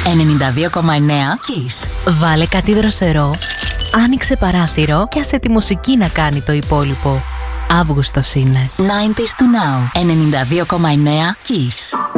Kiss. Βάλε κάτι δροσερό, άνοιξε παράθυρο και άσε τη μουσική να κάνει το υπόλοιπο. Αύγουστος είναι. 90s to now. 92,9 Kiss.